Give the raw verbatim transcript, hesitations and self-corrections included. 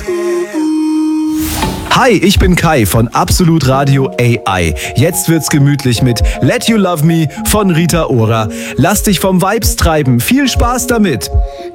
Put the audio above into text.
Hi, ich bin Kai von Absolut Radio A I. Jetzt wird's gemütlich mit Let You Love Me von Rita Ora. Lass dich vom Vibes treiben. Viel Spaß damit.